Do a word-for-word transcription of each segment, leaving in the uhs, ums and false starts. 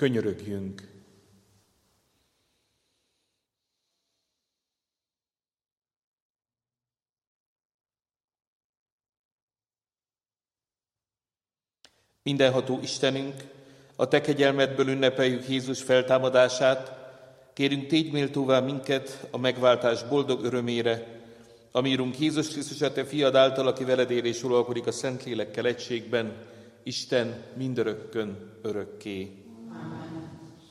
Könyörögjünk. Mindenható Istenünk, a Te kegyelmedből ünnepeljük Jézus feltámadását, kérünk, tégy méltóvá minket a megváltás boldog örömére, ami Urunk Jézus Krisztus, a Te fiad által, aki veled él és uralkodik a Szentlélekkel egységben, Isten mindörökkön örökké. Amen.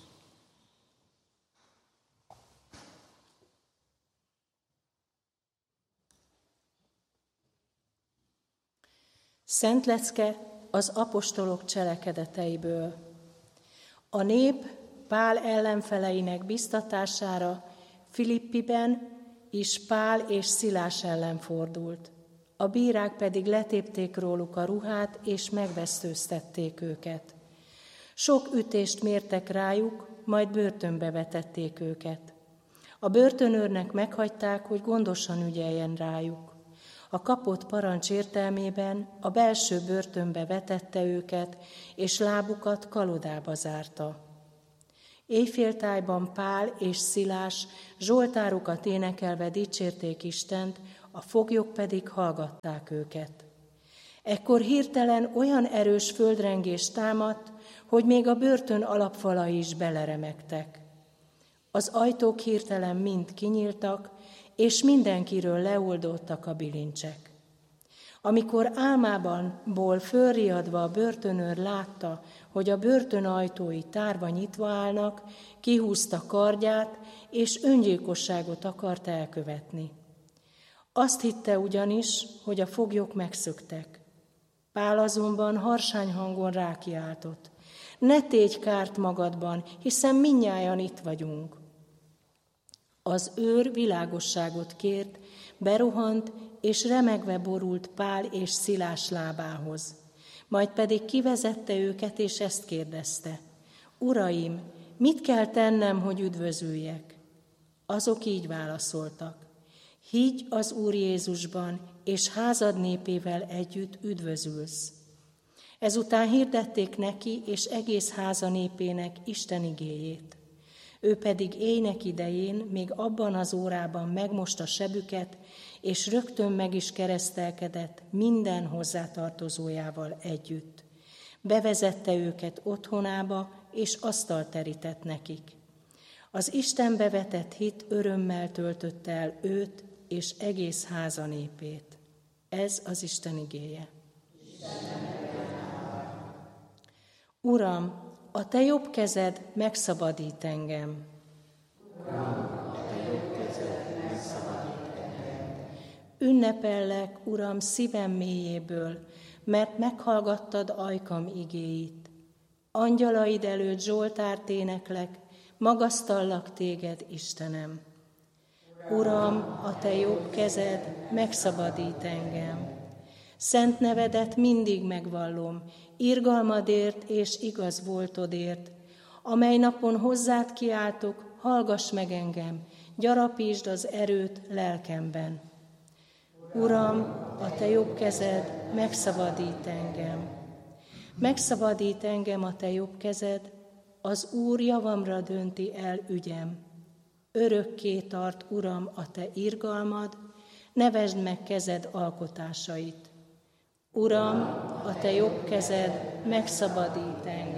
Szent lecke az apostolok cselekedeteiből. A nép Pál ellenfeleinek biztatására Filippiben is Pál és Szilás ellen fordult. A bírák pedig letépték róluk a ruhát, és megvesztőztették őket. Sok ütést mértek rájuk, majd börtönbe vetették őket. A börtönőrnek meghagyták, hogy gondosan ügyeljen rájuk. A kapott parancs értelmében a belső börtönbe vetette őket, és lábukat kalodába zárta. Éjféltájban Pál és Szilás zsoltárokat énekelve dicsérték Istent, a foglyok pedig hallgatták őket. Ekkor hirtelen olyan erős földrengés támadt, hogy még a börtön alapfalai is beleremegtek. Az ajtók hirtelen mind kinyíltak, és mindenkiről leoldódtak a bilincsek. Amikor álmából fölriadva a börtönőr látta, hogy a börtön ajtói tárva nyitva állnak, kihúzta kardját, és öngyilkosságot akart elkövetni. Azt hitte ugyanis, hogy a foglyok megszöktek. Pál azonban harsány hangon rákiáltott: ne tégy kárt magadban, hiszen mindnyájan itt vagyunk. Az őr világosságot kért, berohant, és remegve borult Pál és Szilás lábához. Majd pedig kivezette őket, és ezt kérdezte: Uraim, mit kell tennem, hogy üdvözüljek? Azok így válaszoltak: higgy az Úr Jézusban, és házad népével együtt üdvözülsz. Ezután hirdették neki és egész háza népének Isten igéjét. Ő pedig éjnek idején, még abban az órában megmosta sebüket, és rögtön meg is keresztelkedett minden hozzátartozójával együtt. Bevezette őket otthonába, és asztalt terített nekik. Az Istenbe vetett hit örömmel töltötte el őt és egész háza népét. Ez az Isten igéje. Uram, a Te jobb kezed megszabadít engem. Uram, a Te jobb kezed megszabadít engem. Ünnepellek, Uram, szívem mélyéből, mert meghallgattad ajkam igéit. Angyalaid előtt zsoltárt éneklek, magasztallak téged, Istenem. Uram, a Te jobb kezed megszabadít engem. Szent nevedet mindig megvallom, irgalmadért és igaz voltodért, amely napon hozzád kiáltok, hallgass meg engem, gyarapítsd az erőt lelkemben. Uram, a Te jobb kezed megszabadít engem. Megszabadít engem a Te jobb kezed, az Úr javamra dönti el ügyem. Örökké tart, Uram, a Te irgalmad, nevesd meg kezed alkotásait. Uram, a Te jobb kezed megszabadít engem.